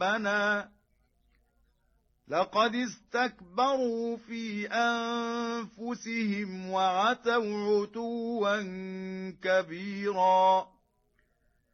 ربنا لقد استكبروا في أنفسهم وعتوا عتوا كبيرا